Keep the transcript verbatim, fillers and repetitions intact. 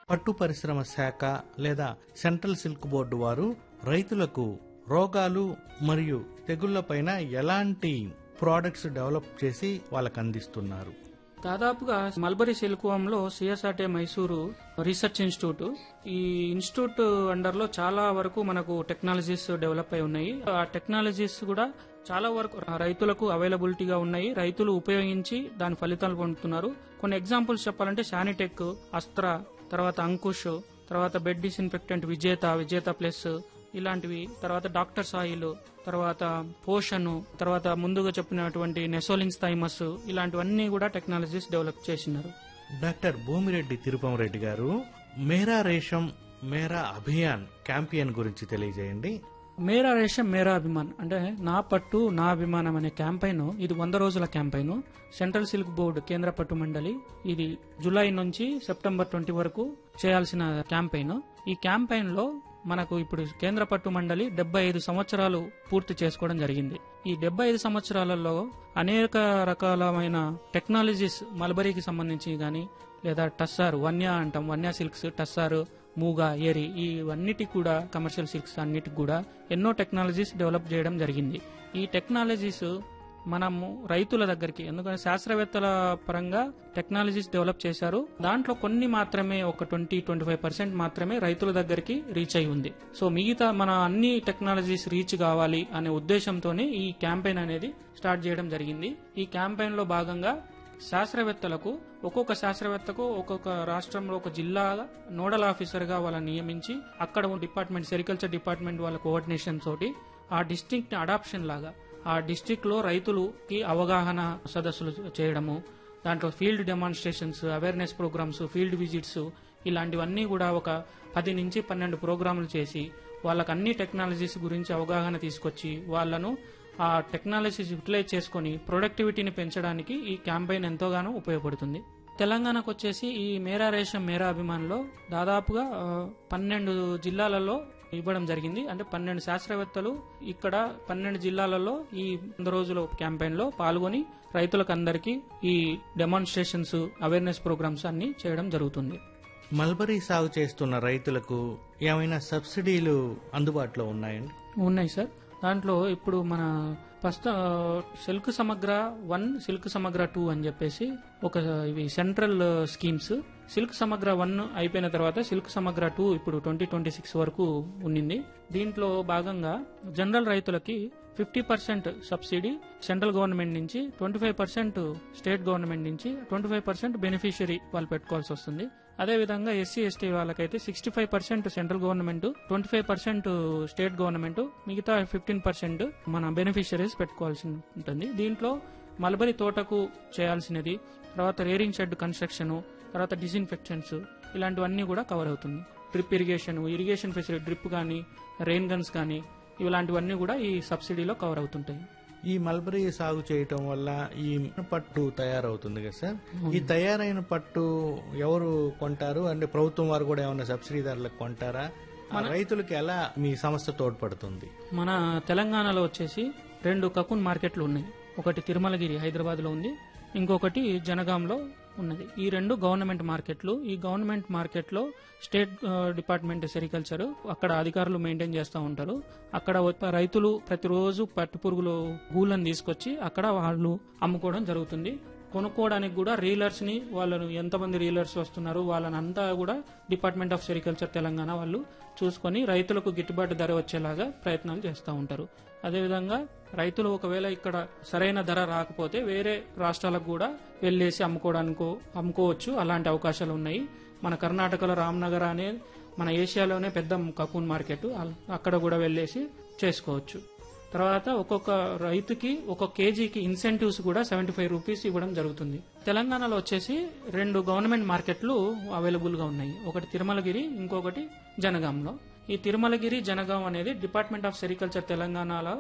పట్టు పరిశ్రమ శాఖ లేదా సెంట్రల్ సిల్క్ బోర్డు వారు రైతులకు రోగాలు మరియు తెగుళ్లపైన ఎలాంటి ప్రోడక్ట్స్ డెవలప్ చేసి వాళ్ళకు అందిస్తున్నారు? దాదాపుగా మల్బరీ సిల్క్వామ్లో సిఎస్ఆర్టీ మైసూరు రీసెర్చ్ ఇన్స్టిట్యూట్, ఈ ఇన్స్టిట్యూట్ అండర్ లో చాలా వరకు మనకు టెక్నాలజీస్ డెవలప్ అయి ఉన్నాయి. ఆ టెక్నాలజీస్ కూడా చాలా వరకు రైతులకు అవైలబిలిటీగా ఉన్నాయి. రైతులు ఉపయోగించి దాని ఫలితాలు పొందుతున్నారు. కొన్ని ఎగ్జాంపుల్స్ చెప్పాలంటే శానిటెక్, అస్త్ర, తర్వాత అంకుష్, తర్వాత బెడ్ డిస్ఇన్ఫెక్టెంట్ విజేత, విజేత ప్లస్ ఇలాంటివి, తర్వాత డాక్టర్ సాయిల్, తర్వాత పోషన్, తర్వాత ముందుగా చెప్పినటువంటి నెసోలిన్స్ థైమస్, ఇలాంటివన్నీ కూడా టెక్నాలజీస్ డెవలప్ చేసినారు. డాక్టర్ భూమిరెడ్డి తిరుపమరెడ్డి గారు, మేరా రేషం మేరా అభియాన్ క్యాంపియన్ గురించి తెలియజేయండి. మేరా రేషం మేరా అభిమాన్ అంటే నా పట్టు నా అభిమానం అనే క్యాంపైన్, ఇది వంద రోజుల క్యాంపైన్. సెంట్రల్ సిల్క్ బోర్డు కేంద్ర పట్టు మండలి ఇది జూలై నుంచి సెప్టెంబర్ ట్వంటీ వరకు చేయాల్సిన క్యాంపైన్. ఈ క్యాంపైన్ లో మనకు ఇప్పుడు కేంద్ర పట్టు మండలి డెబ్బై ఐదు సంవత్సరాలు పూర్తి చేసుకోవడం జరిగింది. ఈ డెబ్బై ఐదు సంవత్సరాలలో అనేక రకాలమైన టెక్నాలజీస్ మల్బరీకి సంబంధించి గాని, లేదా టస్సార్ వన్యా అంటాం, వన్యా సిల్క్స్, టస్సార్, మూగా, ఏరి, ఇవన్నిటికి కూడా కమర్షియల్ సిల్క్స్ అన్నిటికి కూడా ఎన్నో టెక్నాలజీస్ డెవలప్ చేయడం జరిగింది. ఈ టెక్నాలజీస్ మనము రైతుల దగ్గరికి, ఎందుకంటే శాస్త్రవేత్తల పరంగా టెక్నాలజీస్ డెవలప్ చేశారు. దాంట్లో కొన్ని మాత్రమే, ఒక ట్వంటీ ట్వంటీ ఫైవ్ పర్సెంట్ మాత్రమే రైతుల దగ్గరికి రీచ్ అయి ఉంది. సో మిగతా మన అన్ని టెక్నాలజీస్ రీచ్ కావాలి అనే ఉద్దేశంతోనే ఈ క్యాంపెయిన్ అనేది స్టార్ట్ చేయడం జరిగింది. ఈ క్యాంపెయిన్ లో భాగంగా శాస్త్రవేత్తలకు, ఒక్కొక్క శాస్త్రవేత్తకు ఒక్కొక్క రాష్ట్రంలో ఒక జిల్లా నోడల్ ఆఫీసర్ గా వాళ్ళని నియమించి, అక్కడ డిపార్ట్మెంట్ సెరికల్చర్ డిపార్ట్మెంట్ వాళ్ళ కోఆర్డినేషన్ తోటి ఆ డిస్ట్రిక్ట్ అడాప్షన్ లాగా ఆ డిస్ట్రిక్ట్ లో రైతులకి అవగాహన సదస్సులు చేయడము, దాంట్లో field demonstrations, awareness programmes, field visits, ఇలాంటివన్నీ కూడా ఒక పది నుంచి పన్నెండు ప్రోగ్రాములు చేసి వాళ్ళకి అన్ని టెక్నాలజీస్ గురించి అవగాహన తీసుకొచ్చి వాళ్ళను ఆ టెక్నాలజీస్ యూటిలైజ్ చేసుకుని ప్రొడక్టివిటీని పెంచడానికి ఈ క్యాంపెయిన్ ఎంతోగానో ఉపయోగపడుతుంది. తెలంగాణకు వచ్చేసి ఈ మేరా రేషం మేరా అభిమాన్లో దాదాపుగా పన్నెండు జిల్లాలలో ఇవ్వడం జరిగింది. అంటే పన్నెండు శాస్త్రవేత్తలు ఇక్కడ పన్నెండు జిల్లాలలో ఈ వంద రోజుల క్యాంపెయిన్ లో పాల్గొని రైతులకు అందరికీ ఈ డెమాన్స్ట్రేషన్స్, అవేర్నెస్ ప్రోగ్రామ్స్ అన్ని చేయడం జరుగుతుంది. మల్బరీ సాగు చేస్తున్న రైతులకు ఏమైనా సబ్సిడీలు అందుబాటులో ఉన్నాయండి? ఉన్నాయి సార్. దాంట్లో ఇప్పుడు మన ప్రస్తుతం సిల్క్ సమగ్ర వన్, సిల్క్ సమగ్ర టూ అని చెప్పేసి ఒక ఇవి సెంట్రల్ స్కీమ్స్. సిల్క్ సమగ్ర వన్ అయిపోయిన తర్వాత సిల్క్ సమగ్ర టూ ఇప్పుడు ట్వంటీ ట్వంటీ సిక్స్ వరకు ఉన్నింది. దీంట్లో భాగంగా జనరల్ రైతులకి fifty percent subsidy central government నుంచి, twenty five percent state government నుంచి, ట్వంటీ ఫైవ్ పర్సెంట్ బెనిఫిషియరీ వాళ్ళు పెట్టుకోవాల్సి వస్తుంది. అదేవిధంగా ఎస్సీ ఎస్టీ వాళ్ళకైతే sixty five percent central government, twenty five percent state government, మిగతా ఫిఫ్టీన్ పర్సెంట్ మన బెనిఫిషరీస్ పెట్టుకోవాల్సి ఉంటుంది. దీంట్లో మల్బరీ తోటకు చేయాల్సినది, తర్వాత రేరింగ్ షెడ్ కన్స్ట్రక్షన్, తర్వాత డిస్ఇన్ఫెక్షన్స్, ఇలాంటివన్నీ కూడా కవర్ అవుతుంది. Drip irrigation, irrigation facility, drip కానీ, రెయిన్ గన్స్ కానీ, ఇలాంటివన్నీ కూడా ఈ సబ్సిడీలో కవర్ అవుతుంటాయి. ఈ మల్బరీ సాగు చేయటం వల్ల ఈ పట్టు తయారవుతుంది కదా సార్, ఈ తయారైన పట్టు ఎవరు కొంటారు? అంటే ప్రభుత్వం వారు కూడా ఏమైనా సబ్సిడీ ధరలకు కొంటారా? రైతులకు ఎలా మీ సంస్థ తోడ్పడుతుంది? మన తెలంగాణలో వచ్చేసి రెండు కకున్ మార్కెట్లు ఉన్నాయి. ఒకటి తిరుమలగిరి హైదరాబాద్ లో ఉంది, ఇంకొకటి జనగాంలో ఉన్నది. ఈ రెండు గవర్నమెంట్ మార్కెట్లు. ఈ గవర్నమెంట్ మార్కెట్ లో స్టేట్ డిపార్ట్మెంట్ సెరికల్చర్ అక్కడ అధికారులు మెయింటైన్ చేస్తూ ఉంటారు. అక్కడ రైతులు ప్రతిరోజు పట్టు పురుగులు గూళ్ళని తీసుకొచ్చి అక్కడ వాళ్ళు అమ్ముకోవడం జరుగుతుంది. కొనుక్కోవడానికి కూడా రీలర్స్ ని, వాళ్ళను ఎంతమంది రీలర్స్ వస్తున్నారు వాళ్ళని అంతా కూడా డిపార్ట్మెంట్ ఆఫ్ సెరికల్చర్ తెలంగాణ వాళ్ళు చూసుకుని రైతులకు గిట్టుబాటు ధర వచ్చేలాగా ప్రయత్నాలు చేస్తూ ఉంటారు. అదేవిధంగా రైతులు ఒకవేళ ఇక్కడ సరైన ధర రాకపోతే వేరే రాష్ట్రాలకు కూడా వెళ్లేసి అమ్ముకోవడానికి అమ్ముకోవచ్చు. అలాంటి అవకాశాలు ఉన్నాయి. మన కర్ణాటకలో రామ్నగర్ అనే మన ఏషియాలోనే పెద్ద కకూన్ మార్కెట్, అక్కడ కూడా వెళ్లేసి చేసుకోవచ్చు. తర్వాత ఒక్కొక్క రైతుకి ఒక్కొక్క కేజీకి ఇన్సెంటివ్స్ కూడా సెవెంటీ ఫైవ్ రూపీస్ ఇవ్వడం జరుగుతుంది. తెలంగాణలో వచ్చేసి రెండు గవర్నమెంట్ మార్కెట్లు అవైలబుల్ గా ఉన్నాయి. ఒకటి తిరుమలగిరి, ఇంకొకటి జనగాంలో. ఈ తిరుమలగిరి, జనగాం అనేది డిపార్ట్మెంట్ ఆఫ్ సెరికల్చర్ తెలంగాణలో